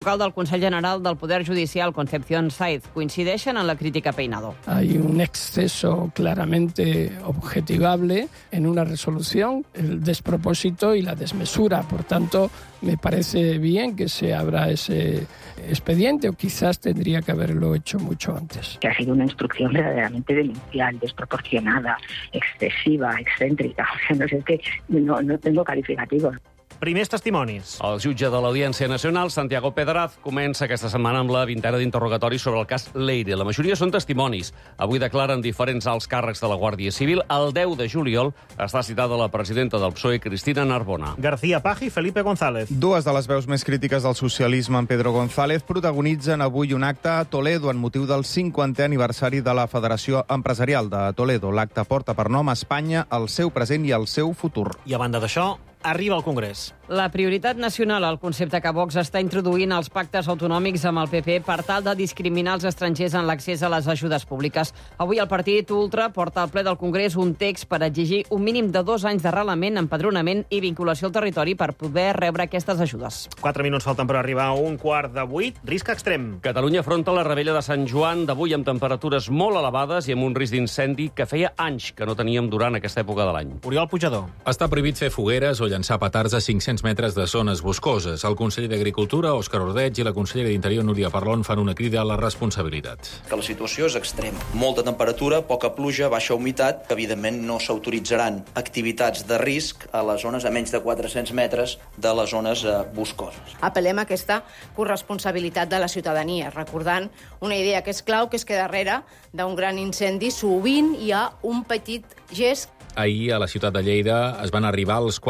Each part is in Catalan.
vocal del Consell General del Poder Judicial, Concepción Saiz, coincideixen en la crítica a Peinado. Hay un exceso claramente objetivable en una resolución, el despropósito y la desmesura. Por tanto, me parece bien que se abra ese expediente, o quizás tendría que haberlo hecho mucho antes. Que ha sido una instrucción verdaderamente demencial, desproporcionada, excesiva, excèntrica. O sea, no sé, es que no tengo calificativos. Primers testimonis. El jutge de l'Audiència Nacional, Santiago Pedraz, comença aquesta setmana amb la vintena d'interrogatoris sobre el cas Leire. La majoria són testimonis. Avui declaren diferents alts càrrecs de la Guàrdia Civil. El 10 de juliol està citada la presidenta del PSOE, Cristina Narbona. García Page i Felipe González. Dues de les veus més crítiques del socialisme, en Pedro González, protagonitzen avui un acte a Toledo en motiu del 50è aniversari de la Federació Empresarial de Toledo. L'acte porta per nom Espanya, el seu present i el seu futur. I a banda d'això, arriba al Congrés. La prioritat nacional, el concepte que Vox està introduint als pactes autonòmics amb el PP per tal de discriminar els estrangers en l'accés a les ajudes públiques. Avui el partit ultra porta al ple del Congrés un text per exigir un mínim de 2 anys d'arrelament, empadronament i vinculació al territori per poder rebre aquestes ajudes. 4 minuts falten per arribar a 7:15. Risc extrem. Catalunya afronta la rebella de Sant Joan d'avui amb temperatures molt elevades i amb un risc d'incendi que feia anys que no teníem durant aquesta època de l'any. Oriol Pujador. Està prohibit fer fogueres o llançar petards a 500 metres de zones boscoses. El conseller d'Agricultura, Òscar Ordeig, i la consellera d'Interior, Núria Parlon, fan una crida a la responsabilitat. Que la situació és extrema. Molta temperatura, poca pluja, baixa humitat. Evidentment no s'autoritzaran activitats de risc a les zones a menys de 400 metres de les zones boscoses. Apel·lem a aquesta corresponsabilitat de la ciutadania, recordant una idea que és clau, que és que darrere d'un gran incendi sovint hi ha un petit gest. Ahir, a la ciutat de Lleida, es van arribar als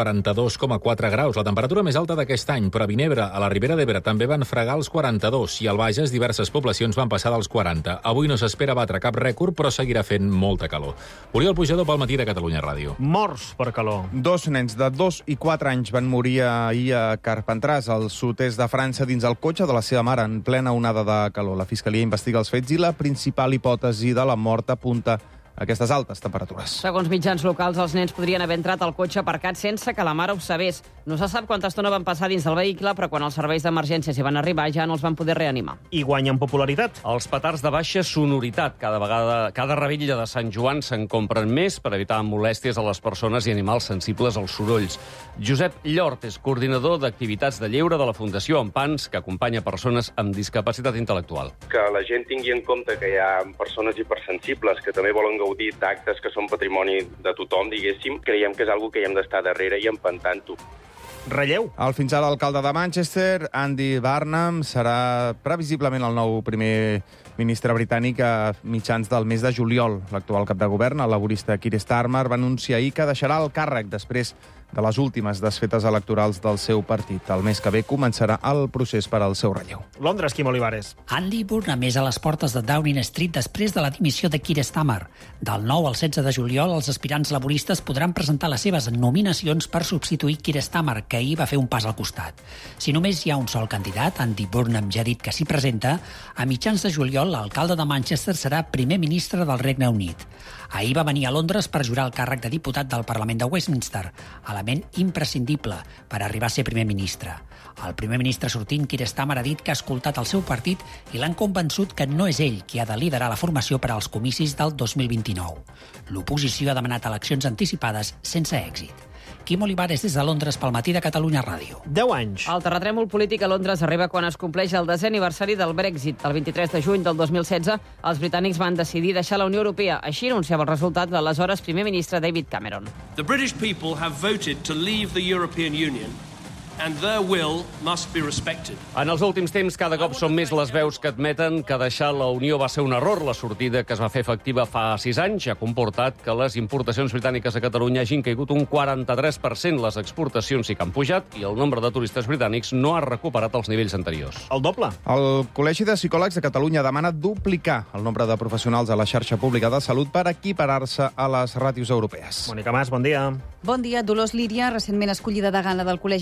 42,4 graus, la temperatura més alta d'aquest any, però a Vinebre, a la Ribera d'Ebre, també van fregar els 42, i al Bages diverses poblacions van passar dels 40. Avui no s'espera batre cap rècord, però seguirà fent molta calor. Oriol Pujador pel Matí de Catalunya Ràdio. Morts per calor. 2 nens de 2 i 4 anys van morir ahir a Carpentràs, al sud-est de França, dins el cotxe de la seva mare, en plena onada de calor. La Fiscalia investiga els fets i la principal hipòtesi de la mort apunta aquestes altes temperatures. Segons mitjans locals, els nens podrien haver entrat al cotxe aparcat sense que la mare ho sabés. No se sap quanta estona van passar dins del vehicle, però quan els serveis d'emergències hi van arribar ja no els van poder reanimar. I guanyen popularitat. Els petards de baixa sonoritat. Cada rebella de Sant Joan se'n compren més per evitar molèsties a les persones i animals sensibles als sorolls. Josep Llort és coordinador d'activitats de lleure de la Fundació Empans, que acompanya persones amb discapacitat intel·lectual. Que la gent tingui en compte que hi ha persones hipersensibles que també volen gaudir d'actes que són patrimoni de tothom, diguéssim, creiem que és algo que hi hem d'estar darrere i empantant-ho. Relleu. El fins ara alcalde de Manchester, Andy Burnham, serà previsiblement el nou primer ministre britànic a mitjans del mes de juliol. L'actual cap de govern, el laborista Keir Starmer, va anunciar ahir que deixarà el càrrec després de les últimes desfetes electorals del seu partit. El mes que ve començarà el procés per al seu relleu. Londres, Quim Olivares. Andy Burnham és a les portes de Downing Street després de la dimissió de Keir Starmer. Del 9 al 16 de juliol, els aspirants laboristes podran presentar les seves nominacions per substituir Keir Starmer, que ahir va fer un pas al costat. Si només hi ha un sol candidat, Andy Burnham ja ha dit que s'hi presenta, a mitjans de juliol l'alcalde de Manchester serà primer ministre del Regne Unit. Ahir va venir a Londres per jurar el càrrec de diputat del Parlament de Westminster, element imprescindible per arribar a ser primer ministre. El primer ministre sortint, Keir Starmer, ha dit que ha escoltat el seu partit i l'han convençut que no és ell qui ha de liderar la formació per als comicis del 2029. L'oposició ha demanat eleccions anticipades sense èxit. Quim Olivares des de Londres pel Matí de Catalunya Ràdio. 10 anys. El terratrèmol polític a Londres arriba quan es compleix el 10è aniversari del Brexit. El 23 de juny del 2016, els britànics van decidir deixar la Unió Europea. Així anunciava el resultat de l'aleshores primer ministre David Cameron. The British people have voted to leave the European Union. And their will must be respected. En els últims temps, cada cop són més les veus que admeten que deixar la Unió va ser un error. La sortida que es va fer efectiva fa 6 anys ha comportat que les importacions britàniques a Catalunya hagin caigut un 43%. Les exportacions sí que han pujat i el nombre de turistes britànics no ha recuperat els nivells anteriors. El doble. El Col·legi de Psicòlegs de Catalunya demana duplicar el nombre de professionals a la xarxa pública de salut per equiparar-se a les ràtios europees. Mònica Mas, bon dia. Bon dia. Dolors Líria, recentment escollida degana del Col·legi de Psicòlegs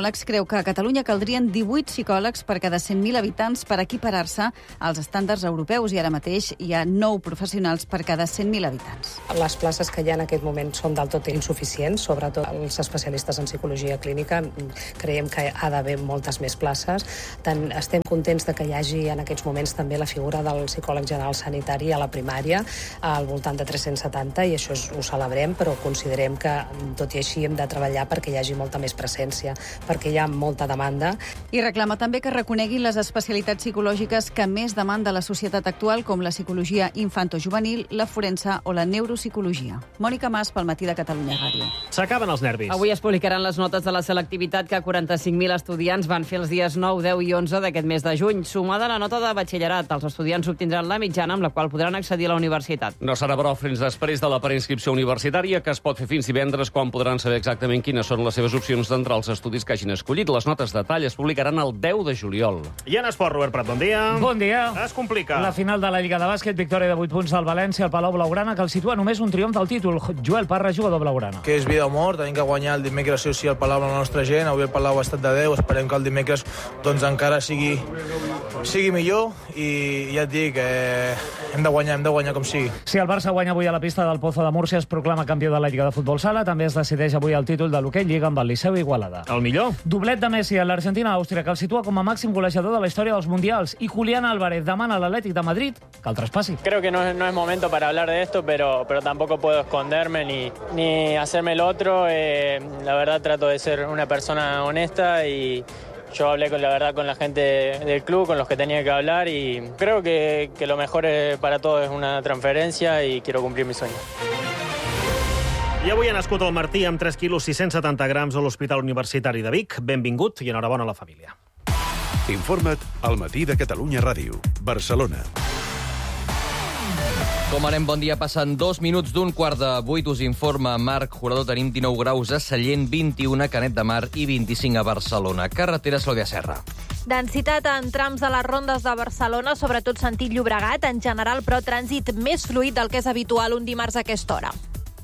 Psicòlegs creu que a Catalunya caldrien 18 psicòlegs per cada 100.000 habitants per equiparar-se als estàndards europeus i ara mateix hi ha 9 professionals per cada 100.000 habitants. Les places que hi ha en aquest moment són del tot insuficients, sobretot els especialistes en psicologia clínica. Creiem que ha d'haver moltes més places. Tant estem contents de que hi hagi en aquests moments també la figura del psicòleg general sanitari a la primària, al voltant de 370, i això ho celebrem, però considerem que, tot i així, hem de treballar perquè hi hagi molta més presència, perquè hi ha molta demanda. I reclama també que reconeguin les especialitats psicològiques que més demanda la societat actual, com la psicologia infantojuvenil, la forense o la neuropsicologia. Mònica Mas, pel Matí de Catalunya Ràdio. S'acaben els nervis. Avui es publicaran les notes de la selectivitat que 45.000 estudiants van fer els dies 9, 10 i 11 d'aquest mes de juny. Sumada a la nota de batxillerat, els estudiants obtindran la mitjana amb la qual podran accedir a la universitat. No serà però fins després de la preinscripció universitària, que es pot fer fins divendres, quan podran saber exactament quines són les seves opcions d'entrar als estudis que hagin escollit. Les notes de tall es publicaran el 10 de juliol. I en esport, Robert Prat, bon dia. Bon dia. Es complica. La final de la Lliga de Bàsquet, victòria de 8 punts del València al Palau Blaugrana, que el situa només un triomf del títol. Joel Parra, jugador blaugrana. Que és vida o mort, tenim que guanyar el dimecres sí o sí al Palau amb la nostra gent. Avui el Palau ha estat de 10, esperem que el dimecres doncs encara sigui millor i ja et dic, hem de guanyar com sigui. Si el Barça guanya avui a la pista del Pozo de Múrcia, es proclama campió de la Lliga de Futbol Sala. També es decideix avui el títol de l'Hockey Lliga amb el Liceu Igualada. El millor? Doblet de Messi a l'Argentina-Àustria, que el situa com a màxim golejador de la història dels Mundials. I Julián Álvarez demana a l'Atlètic de Madrid que el traspassi. Creo que no es momento para hablar de esto, pero tampoco puedo esconderme ni hacerme el otro. La verdad trato de ser una persona honesta y yo hablé con la gente del club, con los que tenía que hablar, y creo que lo mejor para todos es una transferencia y quiero cumplir mi sueño. I avui ha nascut el Martí amb 3 quilos 670 grams a l'Hospital Universitari de Vic. Benvingut i enhorabona a la família. Informa't al Matí de Catalunya Ràdio, Barcelona. Com anem? Bon dia. Passen 2 minuts d'un quart de 8. Us informa Marc Jurador. Tenim 19 graus a Sallent, 21 a Canet de Mar i 25 a Barcelona. Carretera Clàudia Serra. Densitat en trams de les rondes de Barcelona, sobretot sentit Llobregat, en general, però trànsit més fluid del que és habitual un dimarts a aquesta hora.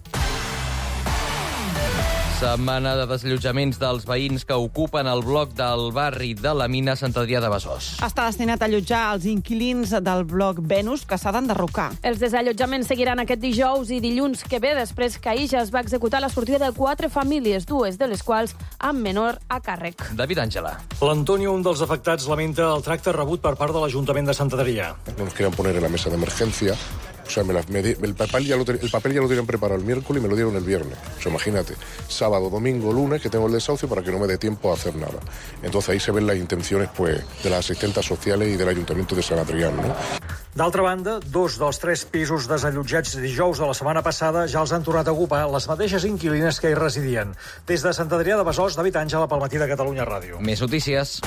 Setmana de desallotjaments dels veïns que ocupen el bloc del barri de la Mina Sant Adrià de Besòs. Està destinat a allotjar els inquilins del bloc Venus que s'ha d'enderrocar. Els desallotjaments seguiran aquest dijous i dilluns que ve, després que ahir ja es va executar la sortida de 4 famílies, 2 de les quals amb menor a càrrec. David Àngela. L'Antonio, un dels afectats, lamenta el tracte rebut per part de l'Ajuntament de Sant Adrià. Nos querían poner en la mesa de emergencia. O sea, el papel ya lo tenían preparado el miércoles y me lo dieron el viernes. O sea, imagínate, sábado, domingo, lunes, que tengo el desahucio para que no me dé tiempo a hacer nada. Entonces ahí se ven las intenciones pues, de las asistentes sociales y del Ayuntamiento de Sant Adrià, ¿no? D'altra banda, 2 dels 3 pisos desallotjats dijous de la setmana passada ja els han tornat a ocupar les mateixes inquilines que hi residien. Des de Sant Adrià de Besòs, David Àngela, pel Matí de Catalunya Ràdio. Més notícies.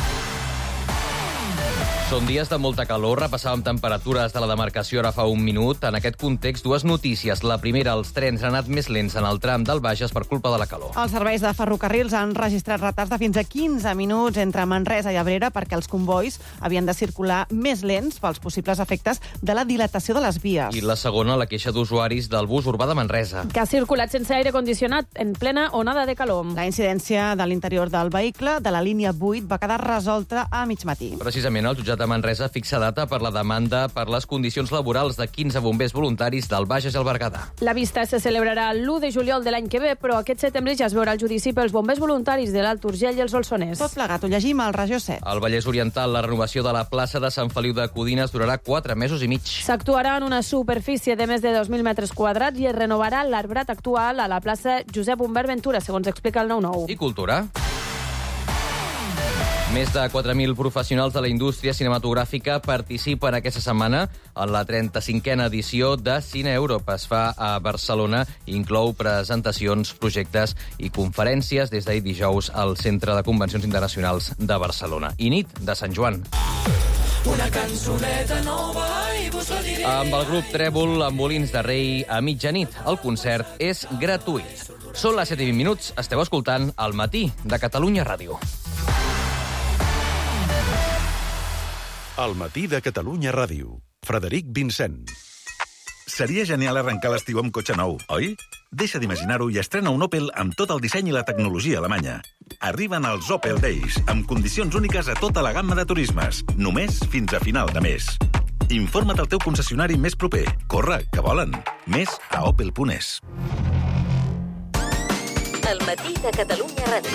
Són dies de molta calor. Repassàvem temperatures de la demarcació ara fa un minut. En aquest context, 2 notícies. La primera, els trens han anat més lents en el tram del Bages per culpa de la calor. Els serveis de ferrocarrils han registrat retards de fins a 15 minuts entre Manresa i Abrera perquè els convois havien de circular més lents pels possibles efectes de la dilatació de les vies. I la segona, la queixa d'usuaris del bus urbà de Manresa, que ha circulat sense aire condicionat en plena onada de calor. La incidència de l'interior del vehicle de la línia 8 va quedar resolta a mig matí. Precisament el jutjat de Manresa fixa data per la demanda per les condicions laborals de 15 bombers voluntaris del Bages i el Berguedà. La vista se celebrarà l'1 de juliol de l'any que ve, però aquest setembre ja es veurà el judici pels bombers voluntaris de l'Alt Urgell i els Solsonès. Tot plegat ho llegim al Regió 7. Al Vallès Oriental, la renovació de la plaça de Sant Feliu de Codines durarà 4 mesos i mig. S'actuarà en una superfície de més de 2.000 metres quadrats i es renovarà l'arbrat actual a la plaça Josep Humbert Ventura, segons explica el 9-9. I cultura. Més de 4.000 professionals de la indústria cinematogràfica participen aquesta setmana en la 35a edició de Cine Europa. Es fa a Barcelona i inclou presentacions, projectes i conferències des d'ahir dijous al Centre de Convencions Internacionals de Barcelona. I nit de Sant Joan. Una cançoneta nova i vos la diré. Amb el grup Trèvol, amb Molins de Rei a mitjanit. El concert és gratuït. Són les 7:20. Esteu escoltant El Matí de Catalunya Ràdio. El Matí de Catalunya Ràdio. Frederic Vincent. Seria genial arrencar l'estiu amb cotxe nou, oi? Deixa d'imaginar-ho i estrena un Opel amb tot el disseny i la tecnologia alemanya. Arriben els Opel Days, amb condicions úniques a tota la gamma de turismes, només fins a final de mes. Informa't al teu concessionari més proper. Corre, que volen. Més a opel.es. El matí de Catalunya Ràdio.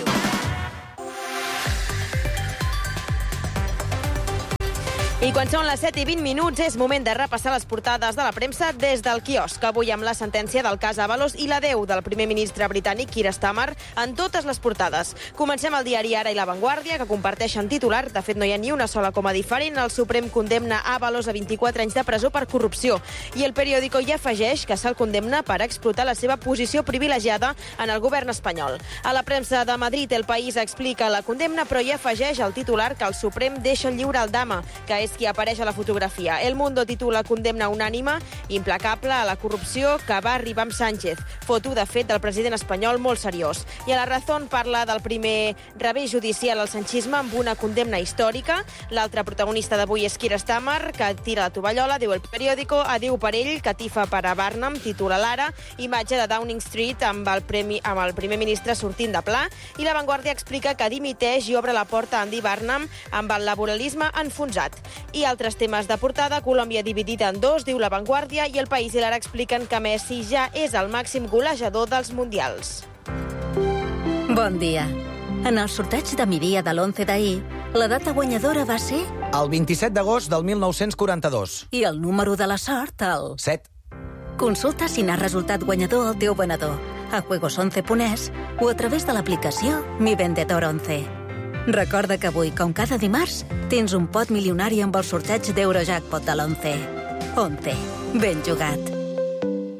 I quan són les 7:20 és moment de repassar les portades de la premsa des del quiosc. Avui amb la sentència del cas Ábalos i l'adeu del primer ministre britànic Keir Starmer en totes les portades. Comencem el diari Ara i La Vanguardia, que comparteixen titular. De fet, no hi ha ni una sola coma diferent. El Suprem condemna Ábalos a 24 anys de presó per corrupció. I El Periódico hi afegeix que se'l condemna per explotar la seva posició privilegiada en el govern espanyol. A la premsa de Madrid, El País explica la condemna, però hi afegeix el titular que el Suprem deixa lliure el Dama, que és qui apareix a la fotografia. El Mundo titula condemna unànime, implacable a la corrupció que va arribar amb Sánchez. Foto, de fet, del president espanyol molt seriós. I a La Razón parla del primer revés judicial al sanchisme amb una condemna històrica. L'altre protagonista d'avui és Keir Starmer, que tira la tovallola, diu El Periódico, adiu per ell, catifa per a Barnum, titula l'Ara, imatge de Downing Street amb el primer ministre sortint de pla, i La Vanguardia explica que dimiteix i obre la porta a Andy Barnum amb el laboralisme enfonsat. I altres temes de portada, Colòmbia dividida en dos, diu La Vanguardia, i El País i l'Ara expliquen que Messi ja és el màxim golejador dels mundials. Bon dia. En el sorteig de migdia de l'11 d'ahir, la data guanyadora va ser... El 27 d'agost del 1942. I el número de la sort, el... 7. Consulta si n'ha resultat guanyador el teu venedor a juegos11.es o a través de l'aplicació Mi Vendedor 11. Recorda que avui, com cada dimarts, tens un pot milionari amb el sorteig d'Eurojackpot de l'11. 11. Ben jugat.